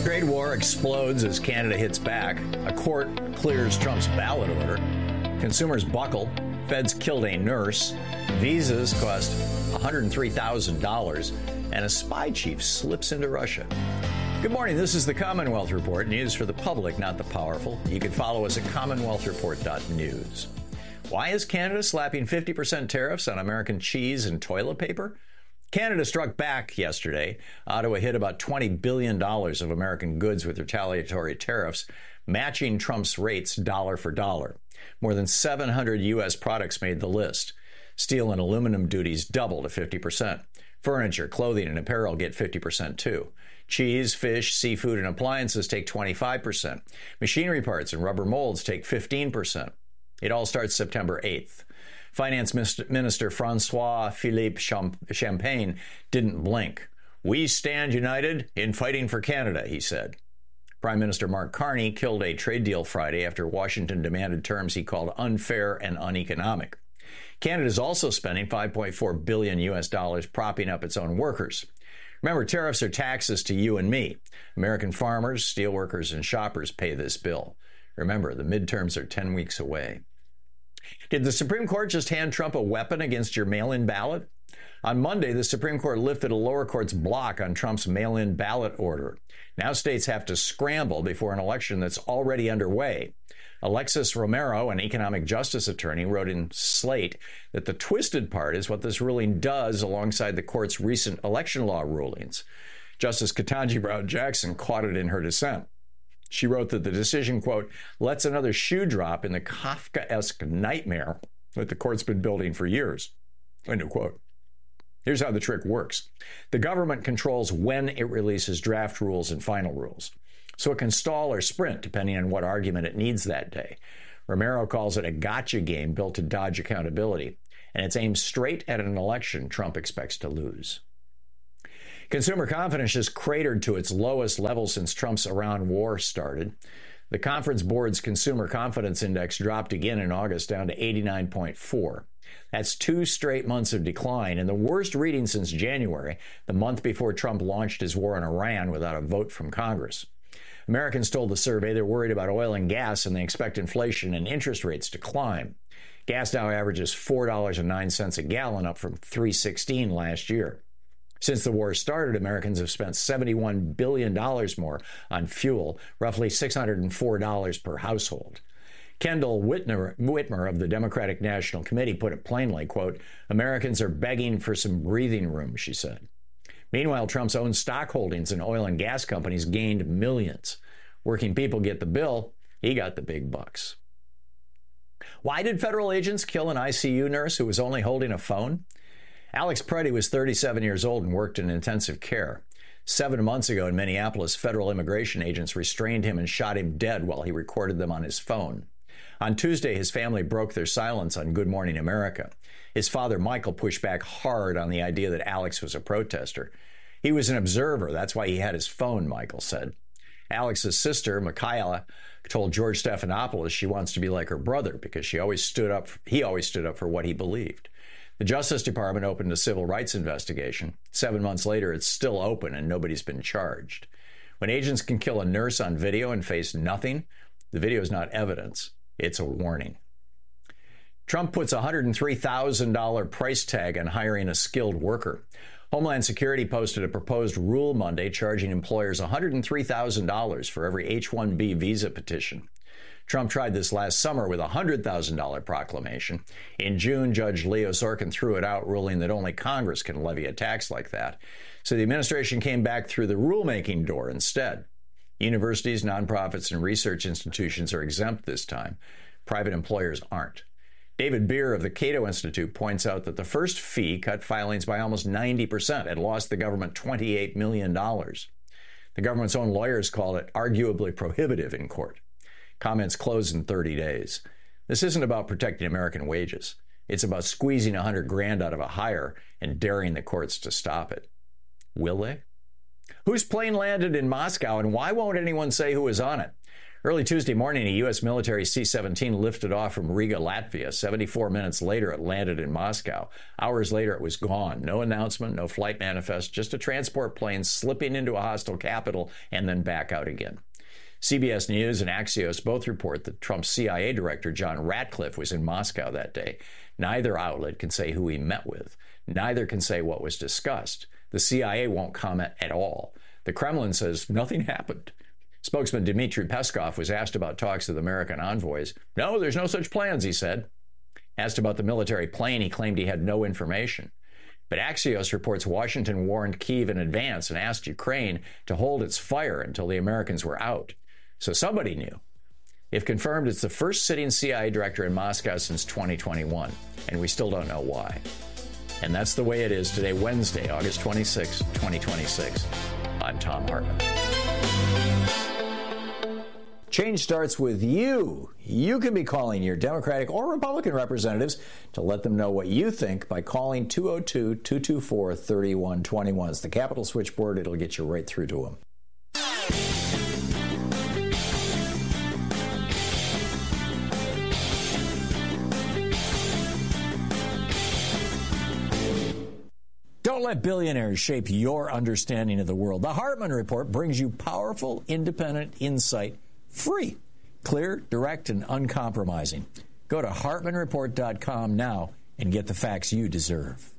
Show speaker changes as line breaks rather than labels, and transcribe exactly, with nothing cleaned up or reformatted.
Trade war explodes as Canada hits back. A court clears Trump's ballot order. Consumers buckle. Feds killed a nurse. Visas cost one hundred three thousand dollars. And a spy chief slips into Russia. Good morning. This is the Commonwealth Report. News for the public, not the powerful. You can follow us at commonwealth report dot news. Why is Canada slapping fifty percent tariffs on American cheese and toilet paper? Canada struck back yesterday. Ottawa hit about twenty billion dollars of American goods with retaliatory tariffs, matching Trump's rates dollar for dollar. More than seven hundred U S products made the list. Steel and aluminum duties double to fifty percent. Furniture, clothing, and apparel get fifty percent too. Cheese, fish, seafood, and appliances take twenty-five percent. Machinery parts and rubber molds take fifteen percent. It all starts September eighth. Finance Minister François-Philippe Champagne didn't blink. We stand united in fighting for Canada, he said. Prime Minister Mark Carney killed a trade deal Friday after Washington demanded terms he called unfair and uneconomic. Canada is also spending five point four billion U S dollars propping up its own workers. Remember, tariffs are taxes to you and me. American farmers, steelworkers, and shoppers pay this bill. Remember, the midterms are ten weeks away. Did the Supreme Court just hand Trump a weapon against your mail-in ballot? On Monday, the Supreme Court lifted a lower court's block on Trump's mail-in ballot order. Now states have to scramble before an election that's already underway. Alexis Romero, an economic justice attorney, wrote in Slate that the twisted part is what this ruling does alongside the court's recent election law rulings. Justice Ketanji Brown Jackson caught it in her dissent. She wrote that the decision, quote, lets another shoe drop in the Kafkaesque nightmare that the court's been building for years, end of quote. Here's how the trick works. The government controls when it releases draft rules and final rules, so it can stall or sprint depending on what argument it needs that day. Romero calls it a gotcha game built to dodge accountability, and it's aimed straight at an election Trump expects to lose. Consumer confidence has cratered to its lowest level since Trump's Iran war started. The Conference Board's Consumer Confidence Index dropped again in August down to eighty-nine point four. That's two straight months of decline and the worst reading since January, the month before Trump launched his war in Iran without a vote from Congress. Americans told the survey they're worried about oil and gas and they expect inflation and interest rates to climb. Gas now averages four dollars and nine cents a gallon, up from three dollars and sixteen cents last year. Since the war started, Americans have spent seventy-one billion dollars more on fuel, roughly six hundred four dollars per household. Kendall Whitmer, Whitmer of the Democratic National Committee put it plainly, quote, Americans are begging for some breathing room, she said. Meanwhile, Trump's own stock holdings in oil and gas companies gained millions. Working people get the bill. He got the big bucks. Why did federal agents kill an I C U nurse who was only holding a phone? Alex Preddy was thirty-seven years old and worked in intensive care. Seven months ago in Minneapolis, federal immigration agents restrained him and shot him dead while he recorded them on his phone. On Tuesday, his family broke their silence on Good Morning America. His father, Michael, pushed back hard on the idea that Alex was a protester. He was an observer. That's why he had his phone, Michael said. Alex's sister, Michaela, told George Stephanopoulos she wants to be like her brother because she always stood up, he always stood up for what he believed. The Justice Department opened a civil rights investigation. Seven months later, it's still open and nobody's been charged. When agents can kill a nurse on video and face nothing, the video is not evidence. It's a warning. Trump puts a one hundred three thousand dollars price tag on hiring a skilled worker. Homeland Security posted a proposed rule Monday charging employers one hundred three thousand dollars for every H one B visa petition. Trump tried this last summer with a one hundred thousand dollars proclamation. In June, Judge Leo Sorkin threw it out, ruling that only Congress can levy a tax like that. So the administration came back through the rulemaking door instead. Universities, nonprofits, and research institutions are exempt this time. Private employers aren't. David Beer of the Cato Institute points out that the first fee cut filings by almost ninety percent and lost the government twenty-eight million dollars. The government's own lawyers called it arguably prohibitive in court. Comments close in thirty days. This isn't about protecting American wages. It's about squeezing a hundred grand out of a hire and daring the courts to stop it. Will they? Whose plane landed in Moscow and why won't anyone say who was on it? Early Tuesday morning, a U S military C seventeen lifted off from Riga, Latvia. seventy-four minutes later, it landed in Moscow. Hours later, it was gone. No announcement, no flight manifest, just a transport plane slipping into a hostile capital and then back out again. C B S News and Axios both report that Trump's C I A director, John Ratcliffe, was in Moscow that day. Neither outlet can say who he met with. Neither can say what was discussed. The C I A won't comment at all. The Kremlin says nothing happened. Spokesman Dmitry Peskov was asked about talks with American envoys. No, there's no such plans, he said. Asked about the military plane, he claimed he had no information. But Axios reports Washington warned Kyiv in advance and asked Ukraine to hold its fire until the Americans were out. So somebody knew. If confirmed, it's the first sitting C I A director in Moscow since twenty twenty-one, and we still don't know why. And that's the way it is today, Wednesday, August twenty-sixth, twenty twenty-six. I'm Thom Hartmann. Change starts with you. You can be calling your Democratic or Republican representatives to let them know what you think by calling two oh two, two two four, three one two one. It's the Capitol switchboard. It'll get you right through to them. Don't let billionaires shape your understanding of the world. The Hartmann Report brings you powerful, independent insight, free, clear, direct, and uncompromising. Go to Hartmann Report dot com now and get the facts you deserve.